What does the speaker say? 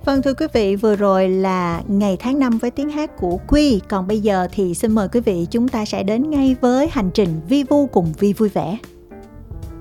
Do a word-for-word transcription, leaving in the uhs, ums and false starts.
Vâng, thưa quý vị, vừa rồi là ngày tháng năm với tiếng hát của Quy. Còn bây giờ thì xin mời quý vị chúng ta sẽ đến ngay với hành trình vi vu cùng Vi vui vẻ.